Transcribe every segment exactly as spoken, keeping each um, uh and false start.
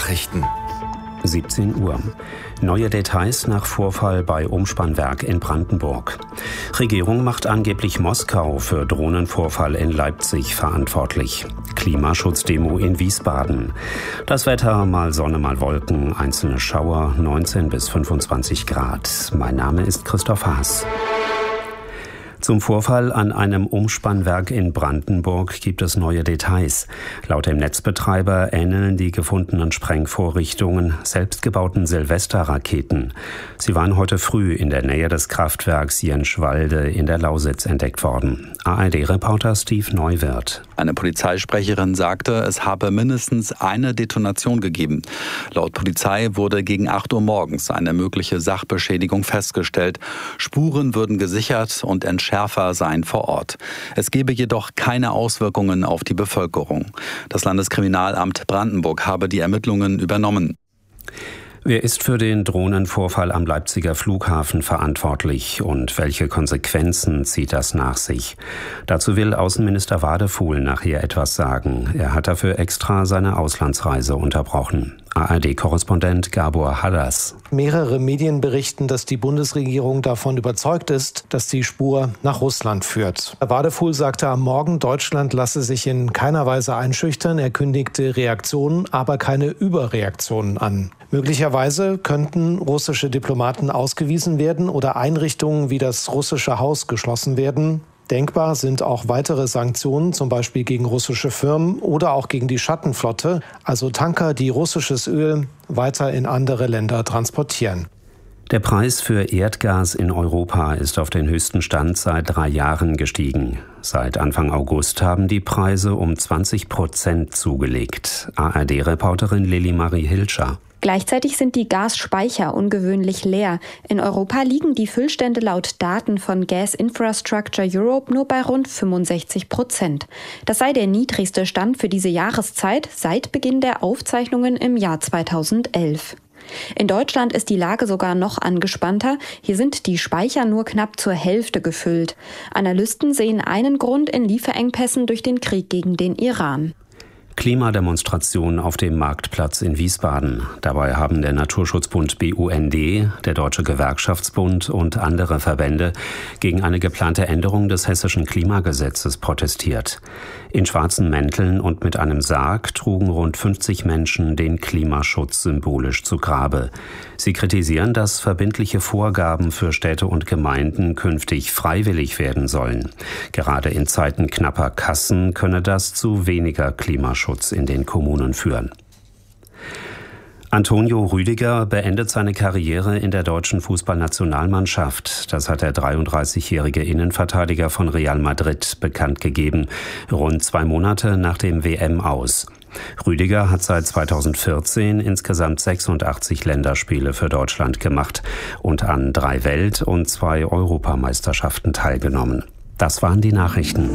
Nachrichten. siebzehn Uhr. Neue Details nach Vorfall bei Umspannwerk in Brandenburg. Regierung macht angeblich Moskau für Drohnenvorfall in Leipzig verantwortlich. Klimaschutzdemo in Wiesbaden. Das Wetter, mal Sonne, mal Wolken, einzelne Schauer, neunzehn bis fünfundzwanzig Grad. Mein Name ist Christoph Haas. Zum Vorfall an einem Umspannwerk in Brandenburg gibt es neue Details. Laut dem Netzbetreiber ähneln die gefundenen Sprengvorrichtungen selbstgebauten Silvesterraketen. Sie waren heute früh in der Nähe des Kraftwerks Jenschwalde in der Lausitz entdeckt worden. A R D-Reporter Steve Neuwirth. Eine Polizeisprecherin sagte, es habe mindestens eine Detonation gegeben. Laut Polizei wurde gegen acht Uhr morgens eine mögliche Sachbeschädigung festgestellt. Spuren würden gesichert und entschärft seien vor Ort. Es gebe jedoch keine Auswirkungen auf die Bevölkerung. Das Landeskriminalamt Brandenburg habe die Ermittlungen übernommen. Wer ist für den Drohnenvorfall am Leipziger Flughafen verantwortlich und welche Konsequenzen zieht das nach sich? Dazu will Außenminister Wadefuhl nachher etwas sagen. Er hat dafür extra seine Auslandsreise unterbrochen. A R D-Korrespondent Gabor Hadders. Mehrere Medien berichten, dass die Bundesregierung davon überzeugt ist, dass die Spur nach Russland führt. Herr Wadefuhl sagte am Morgen, Deutschland lasse sich in keiner Weise einschüchtern. Er kündigte Reaktionen, aber keine Überreaktionen an. Möglicherweise könnten russische Diplomaten ausgewiesen werden oder Einrichtungen wie das russische Haus geschlossen werden. Denkbar sind auch weitere Sanktionen, zum Beispiel gegen russische Firmen oder auch gegen die Schattenflotte, also Tanker, die russisches Öl weiter in andere Länder transportieren. Der Preis für Erdgas in Europa ist auf den höchsten Stand seit drei Jahren gestiegen. Seit Anfang August haben die Preise um zwanzig Prozent zugelegt. A R D-Reporterin Lilly Marie Hilscher. Gleichzeitig sind die Gasspeicher ungewöhnlich leer. In Europa liegen die Füllstände laut Daten von Gas Infrastructure Europe nur bei rund fünfundsechzig Prozent. Das sei der niedrigste Stand für diese Jahreszeit seit Beginn der Aufzeichnungen im Jahr zweitausendelf. In Deutschland ist die Lage sogar noch angespannter. Hier sind die Speicher nur knapp zur Hälfte gefüllt. Analysten sehen einen Grund in Lieferengpässen durch den Krieg gegen den Iran. Klimademonstration auf dem Marktplatz in Wiesbaden. Dabei haben der Naturschutzbund B U N D, der Deutsche Gewerkschaftsbund und andere Verbände gegen eine geplante Änderung des hessischen Klimagesetzes protestiert. In schwarzen Mänteln und mit einem Sarg trugen rund fünfzig Menschen den Klimaschutz symbolisch zu Grabe. Sie kritisieren, dass verbindliche Vorgaben für Städte und Gemeinden künftig freiwillig werden sollen. Gerade in Zeiten knapper Kassen könne das zu weniger Klimaschutz in den Kommunen führen. Antonio Rüdiger beendet seine Karriere in der deutschen Fußballnationalmannschaft. Das hat der dreiunddreißigjährige Innenverteidiger von Real Madrid bekannt gegeben, rund zwei Monate nach dem W M-Aus. Rüdiger hat seit zweitausendvierzehn insgesamt sechsundachtzig Länderspiele für Deutschland gemacht und an drei Welt- und zwei Europameisterschaften teilgenommen. Das waren die Nachrichten.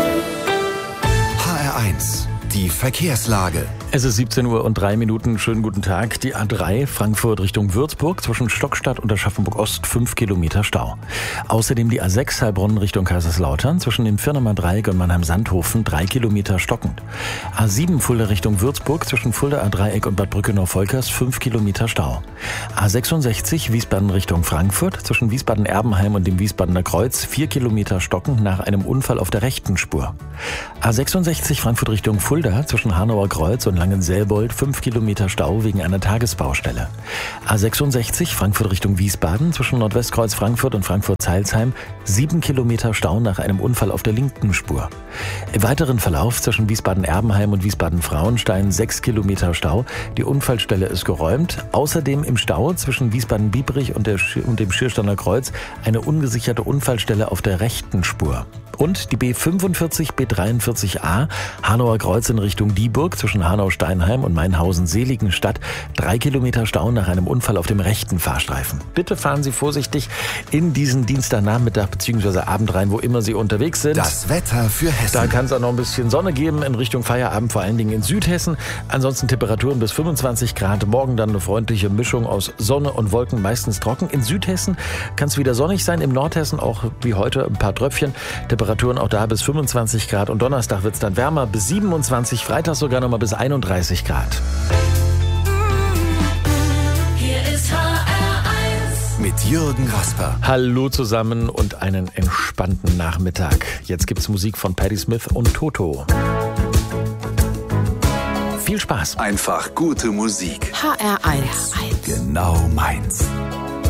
H R eins. Die Verkehrslage. Es ist siebzehn Uhr und drei Minuten. Schönen guten Tag. Die A drei Frankfurt Richtung Würzburg zwischen Stockstadt und Aschaffenburg-Ost fünf Kilometer Stau. Außerdem die A sechs Heilbronn Richtung Kaiserslautern zwischen dem Firnemer Dreieck und Mannheim-Sandhofen drei Kilometer stockend. A sieben Fulda Richtung Würzburg zwischen Fulda A-Dreieck und Bad Brückenau-Volkers fünf Kilometer Stau. A sechsundsechzig Wiesbaden Richtung Frankfurt zwischen Wiesbaden-Erbenheim und dem Wiesbadener Kreuz vier Kilometer stockend nach einem Unfall auf der rechten Spur. A sechsundsechzig Frankfurt Richtung Fulda zwischen Hanauer Kreuz und Langenselbold fünf Kilometer Stau wegen einer Tagesbaustelle. A sechsundsechzig Frankfurt Richtung Wiesbaden zwischen Nordwestkreuz Frankfurt und Frankfurt-Zeilsheim sieben Kilometer Stau nach einem Unfall auf der linken Spur. Im weiteren Verlauf zwischen Wiesbaden-Erbenheim und Wiesbaden-Frauenstein sechs Kilometer Stau. Die Unfallstelle ist geräumt. Außerdem im Stau zwischen Wiesbaden-Biebrich und, der Sch- und dem Schiersteiner Kreuz eine ungesicherte Unfallstelle auf der rechten Spur. Und die B fünfundvierzig B dreiundvierzig A Hanauer Kreuz in Richtung Dieburg zwischen Hanau-Steinheim und Mainhausen-Seligenstadt. Drei Kilometer Stau nach einem Unfall auf dem rechten Fahrstreifen. Bitte fahren Sie vorsichtig in diesen Dienstagnachmittag bzw. Abend rein, wo immer Sie unterwegs sind. Das Wetter für Hessen. Da kann es auch noch ein bisschen Sonne geben in Richtung Feierabend, vor allen Dingen in Südhessen. Ansonsten Temperaturen bis fünfundzwanzig Grad. Morgen dann eine freundliche Mischung aus Sonne und Wolken, meistens trocken. In Südhessen kann es wieder sonnig sein. Im Nordhessen auch wie heute ein paar Tröpfchen. Temperaturen auch da bis fünfundzwanzig Grad. Und Donnerstag wird es dann wärmer bis siebenundzwanzig. Freitag sogar noch mal bis einunddreißig Grad. mit Jürgen Kasper. Hallo zusammen und einen entspannten Nachmittag. Jetzt gibt's Musik von Patti Smith und Toto. Viel Spaß. Einfach gute Musik. H R eins. Genau meins.